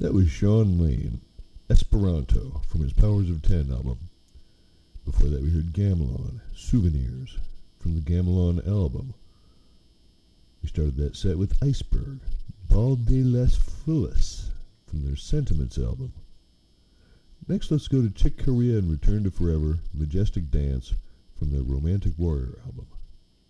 That was Sean Lane, Esperanto, from his Powers of Ten album. Before that we heard Gamelon, Souvenirs, from the Gamelon album. We started that set with Iceberg, Bal de las Flores, from their Sentiments album. Next let's go to Chick Corea and Return to Forever, Majestic Dance, from their Romantic Warrior album.